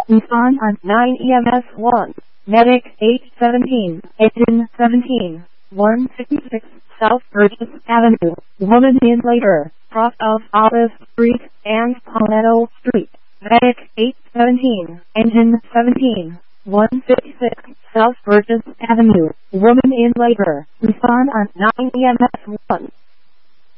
Respond on 9 EMS 1. Medic 817. Engine 17. 166 South Burgess Avenue. Woman in labor. Cross of Olive Street and Palmetto Street. Medic 817. Engine 17. 156 South Burgess Avenue. Woman in labor. Respond on 9 EMS 1.